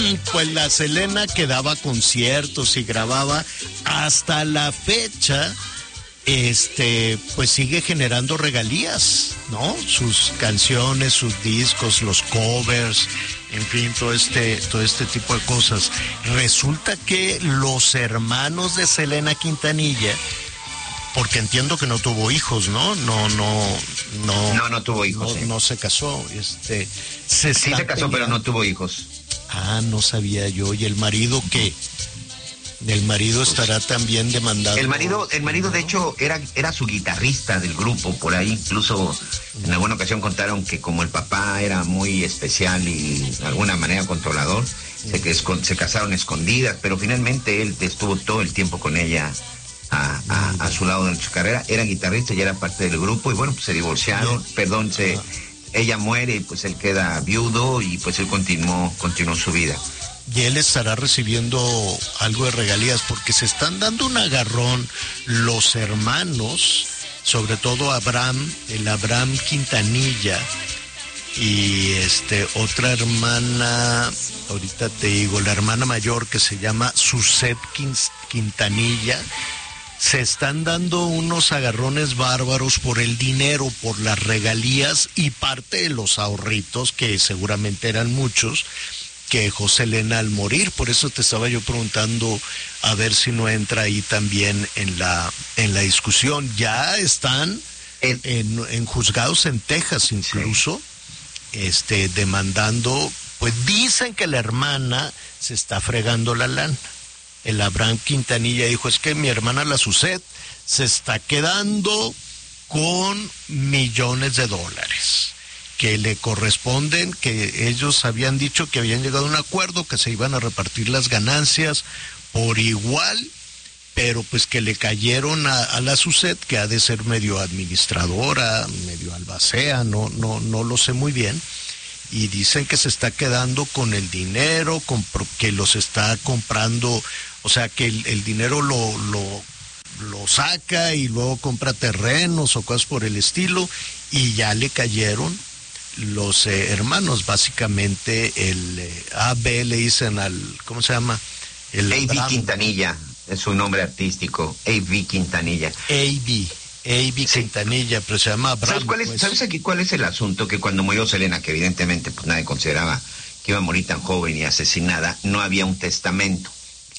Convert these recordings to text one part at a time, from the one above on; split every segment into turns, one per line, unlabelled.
Pues la Selena que daba conciertos y grababa hasta la fecha, pues sigue generando regalías, ¿no? Sus canciones, sus discos, los covers, en fin, todo este tipo de cosas. Resulta que los hermanos de Selena Quintanilla, porque entiendo que no tuvo hijos, ¿no?
No tuvo hijos.
No se casó,
sí se casó, pero no tuvo hijos.
Ah, no sabía yo. ¿Y el marido qué? El marido estará también demandando.
El marido de hecho era su guitarrista del grupo, por ahí incluso en alguna ocasión contaron que como el papá era muy especial y de alguna manera controlador, se casaron escondidas, pero finalmente él estuvo todo el tiempo con ella a su lado en su carrera. Era guitarrista y era parte del grupo y bueno, pues se divorciaron, ella muere y pues él queda viudo y pues él continuó su vida.
Y él estará recibiendo algo de regalías porque se están dando un agarrón los hermanos, sobre todo el Abraham Quintanilla y otra hermana, ahorita te digo, la hermana mayor que se llama Suzette Quintanilla. Se están dando unos agarrones bárbaros por el dinero, por las regalías y parte de los ahorritos, que seguramente eran muchos, que dejó Selena al morir. Por eso te estaba yo preguntando a ver si no entra ahí también en la discusión. Ya están en juzgados en Texas incluso, demandando, pues dicen que la hermana se está fregando la lana. El Abraham Quintanilla dijo, es que mi hermana la Suzette se está quedando con millones de dólares que le corresponden, que ellos habían dicho que habían llegado a un acuerdo, que se iban a repartir las ganancias por igual, pero pues que le cayeron a la Suzette, que ha de ser medio administradora, medio albacea, no lo sé muy bien, y dicen que se está quedando con el dinero, que los está comprando, o sea que el dinero lo saca y luego compra terrenos o cosas por el estilo, y ya le cayeron los hermanos, básicamente el AB le dicen ¿cómo se llama?
A.B. Quintanilla, es su nombre artístico, A.B. Quintanilla.
A.B. Quintanilla, pero se llama Abraham.
¿Sabes aquí cuál es el asunto? Que cuando murió Selena, que evidentemente pues nadie consideraba que iba a morir tan joven y asesinada, no había un testamento.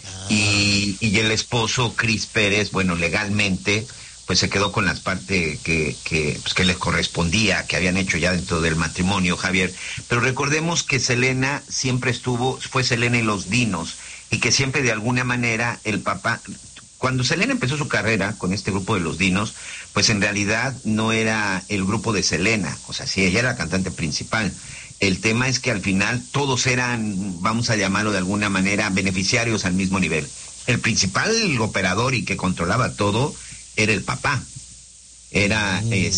Y el esposo, Chris Pérez, bueno, legalmente pues se quedó con las partes que les correspondía, que habían hecho ya dentro del matrimonio, Javier. Pero recordemos que Selena siempre fue Selena y los Dinos, y que siempre de alguna manera el papá, cuando Selena empezó su carrera con este grupo de los Dinos, pues en realidad no era el grupo de Selena, o sea, sí, ella era la cantante principal. El tema es que al final todos eran, vamos a llamarlo de alguna manera, beneficiarios al mismo nivel. El principal operador y que controlaba todo era el papá. Era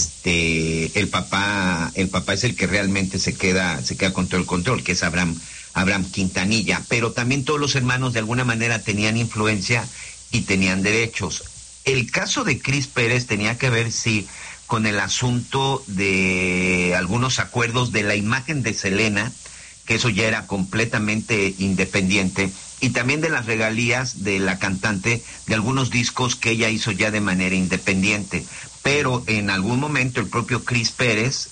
el papá es el que realmente se queda con todo el control, que es Abraham Quintanilla, pero también todos los hermanos de alguna manera tenían influencia y tenían derechos. El caso de Chris Pérez tenía que ver, sí, con el asunto de algunos acuerdos de la imagen de Selena, que eso ya era completamente independiente, y también de las regalías de la cantante de algunos discos que ella hizo ya de manera independiente. Pero en algún momento el propio Chris Pérez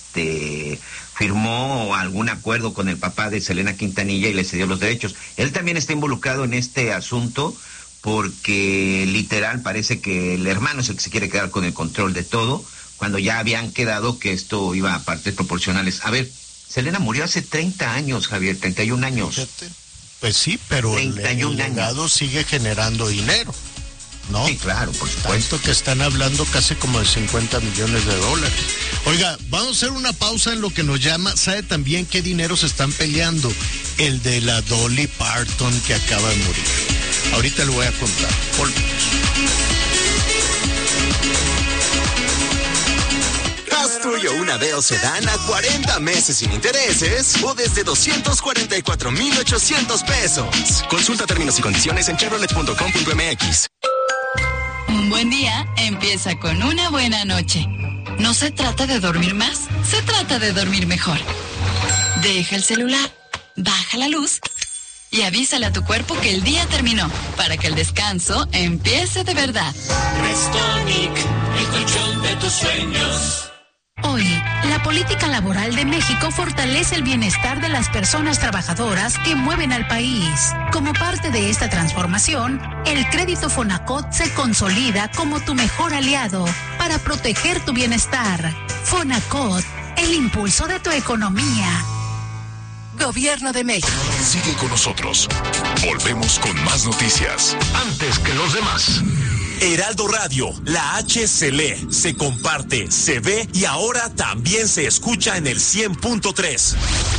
firmó algún acuerdo con el papá de Selena Quintanilla y le cedió los derechos. Él también está involucrado en este asunto porque literal parece que el hermano es el que se quiere quedar con el control de todo, cuando ya habían quedado que esto iba a partes proporcionales. A ver, Selena murió hace 30 años, Javier, 31 años.
Fíjate. Pues sí, pero el legado sigue generando dinero, ¿no?
Sí, claro, por supuesto.
Tanto que están hablando casi como de 50 millones de dólares. Oiga, vamos a hacer una pausa en lo que nos llama. ¿Sabe también qué dinero se están peleando? El de la Dolly Parton que acaba de morir. Ahorita le voy a contar.
Haz tuyo una Deo Sedán a 40 meses sin intereses o desde 244,800 pesos. Consulta términos y condiciones en chevrolet.com.mx.
Un buen día empieza con una buena noche. No se trata de dormir más, se trata de dormir mejor. Deja el celular, baja la luz y avísale a tu cuerpo que el día terminó, para que el descanso empiece de verdad.
Restonic, el colchón de tus sueños.
Hoy, la política laboral de México fortalece el bienestar de las personas trabajadoras que mueven al país. Como parte de esta transformación, el crédito Fonacot se consolida como tu mejor aliado para proteger tu bienestar. Fonacot, el impulso de tu economía.
Gobierno de México.
Sigue con nosotros. Volvemos con más noticias.
Antes que los demás.
Heraldo Radio, la H se lee, se comparte, se ve y ahora también se escucha en el 100.3.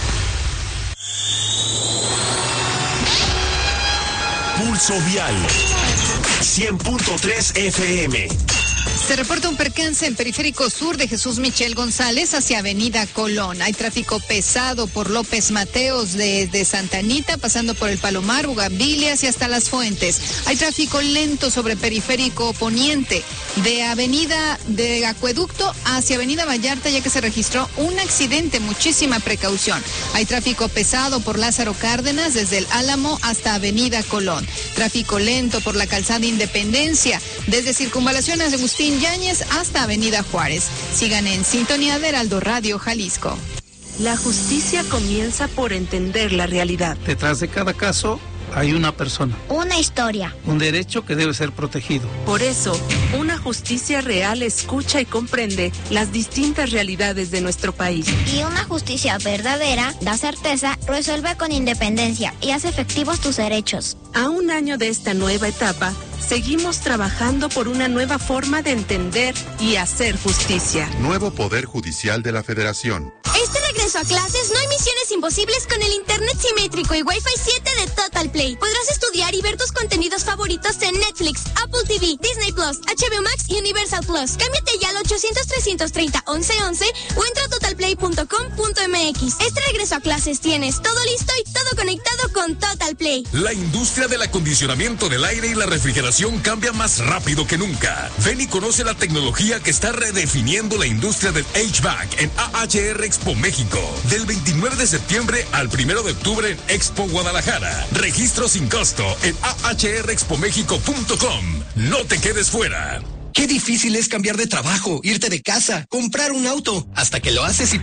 Pulso Vial, 100.3 FM.
Se reporta un percance en Periférico Sur de Jesús Michel González hacia Avenida Colón. Hay tráfico pesado por López Mateos desde Santa Anita, pasando por el Palomar, Bugambilias y hasta Las Fuentes. Hay tráfico lento sobre Periférico Poniente de Avenida de Acueducto hacia Avenida Vallarta, ya que se registró un accidente. Muchísima precaución. Hay tráfico pesado por Lázaro Cárdenas desde el Álamo hasta Avenida Colón. Tráfico lento por la Calzada Independencia desde Circunvalación Agustín Yáñez hasta Avenida Juárez. Sigan en sintonía de Heraldo Radio Jalisco.
La justicia comienza por entender la realidad.
Detrás de cada caso hay una persona.
Una historia.
Un derecho que debe ser protegido.
Por eso, una justicia real escucha y comprende las distintas realidades de nuestro país.
Y una justicia verdadera da certeza, resuelve con independencia y hace efectivos tus derechos.
A un año de esta nueva etapa, seguimos trabajando por una nueva forma de entender y hacer justicia.
Nuevo Poder Judicial de la Federación.
Este regreso a clases no hay misiones imposibles con el internet simétrico y Wi-Fi 7 de Total Play. Podrás estudiar y ver tus contenidos favoritos en Netflix, Apple TV, Disney Plus, HBO Max y Universal Plus. Cámbiate ya al 800-330-1111 o entra a totalplay.com.mx. Este regreso a clases tienes todo listo y todo conectado con Total Play.
La industria del acondicionamiento del aire y la refrigeración cambia más rápido que nunca. Ven y conoce la tecnología que está redefiniendo la industria del HVAC en AHR Expo México. Del 29 de septiembre al 1 de octubre en Expo Guadalajara. Registro sin costo en ahrexpomexico.com. No te quedes fuera.
Qué difícil es cambiar de trabajo, irte de casa, comprar un auto, hasta que lo haces y